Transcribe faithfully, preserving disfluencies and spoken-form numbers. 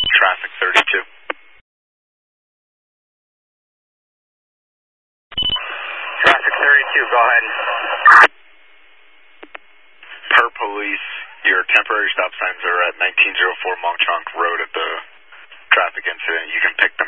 Traffic thirty-two. Traffic thirty-two, go ahead. Per police, your temporary stop signs are at nineteen oh four Mong Chonk Road at the traffic incident. You can pick